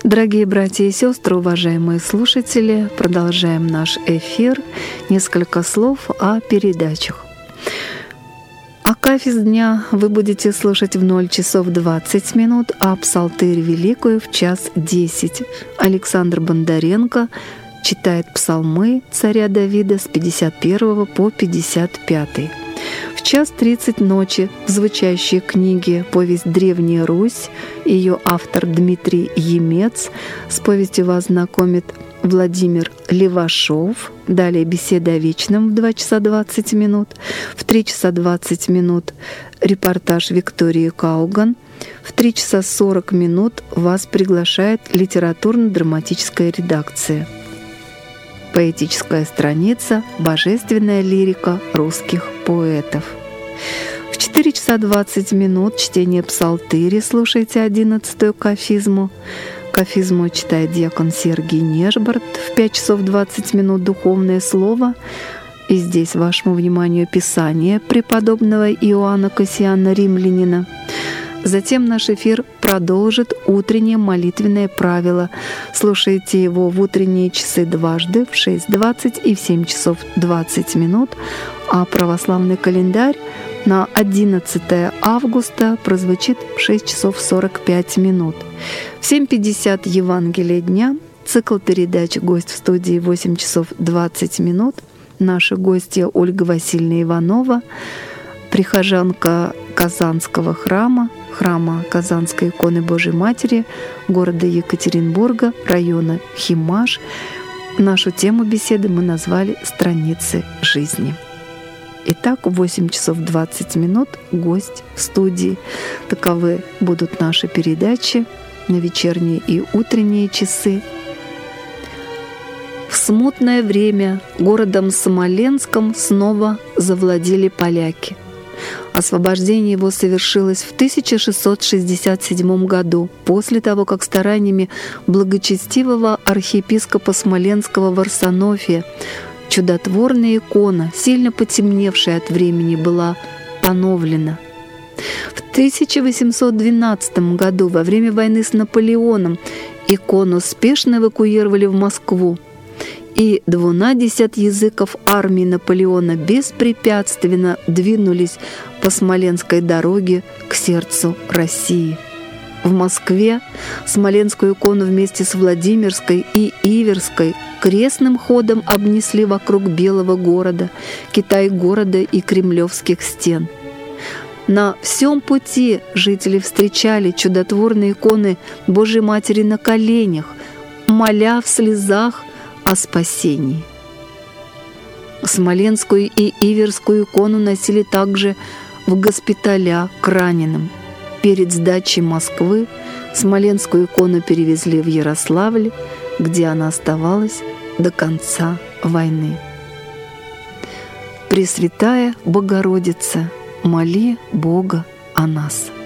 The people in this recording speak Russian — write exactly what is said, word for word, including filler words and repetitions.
Дорогие братья и сестры, уважаемые слушатели, продолжаем наш эфир. Несколько слов о передачах. Акафист дня вы будете слушать в ноль часов двадцать минут, а Псалтырь Великую в час десять. Александр Бондаренко читает псалмы царя Давида с пятьдесят первого по пятьдесят пятый. В час тридцать ночи в звучащей книге «Повесть Древняя Русь», ее автор Дмитрий Емец, с повестью вас знакомит Владимир Левашов. Далее беседа о вечном в два часа двадцать минут. В три часа двадцать минут репортаж Виктории Кауган. В три часа сорок минут вас приглашает литературно-драматическая редакция. Поэтическая страница, божественная лирика русских поэтов. В четыре часа двадцать минут чтение псалтыри, слушайте одиннадцатую кафизму. Кафизму читает диакон Сергий Нежбард. В пять часов двадцать минут духовное слово. И здесь вашему вниманию Писание преподобного Иоанна Кассиана Римлянина. Затем наш эфир продолжит утреннее молитвенное правило. Слушайте его в утренние часы дважды, в шесть двадцать и в семь часов двадцать минут. А православный календарь на одиннадцатое августа прозвучит в шесть часов сорок пять минут. В семь пятьдесят Евангелие дня, цикл передач «Гость в студии» в восемь часов двадцать минут. Наша гостья Ольга Васильевна Иванова, прихожанка Казанского храма, храма Казанской иконы Божией Матери, города Екатеринбурга, района Химаш. Нашу тему беседы мы назвали «Страницы жизни». Итак, в восемь часов двадцать минут гость в студии. Таковы будут наши передачи на вечерние и утренние часы. В смутное время городом Смоленском снова завладели поляки. Освобождение его совершилось в тысяча шестьсот шестьдесят седьмом году, после того, как стараниями благочестивого архиепископа Смоленского Варсонофия чудотворная икона, сильно потемневшая от времени, была поновлена. В тысяча восемьсот двенадцатом году, во время войны с Наполеоном, икону спешно эвакуировали в Москву, и двунадесят языков армии Наполеона беспрепятственно двинулись по Смоленской дороге к сердцу России. В Москве Смоленскую икону вместе с Владимирской и Иверской крестным ходом обнесли вокруг Белого города, Китай-города и Кремлевских стен. На всем пути жители встречали чудотворные иконы Божьей Матери на коленях, моля в слезах о спасении. Смоленскую и Иверскую икону носили также в госпиталя к раненым. Перед сдачей Москвы Смоленскую икону перевезли в Ярославль, где она оставалась до конца войны. Пресвятая Богородица, моли Бога о нас.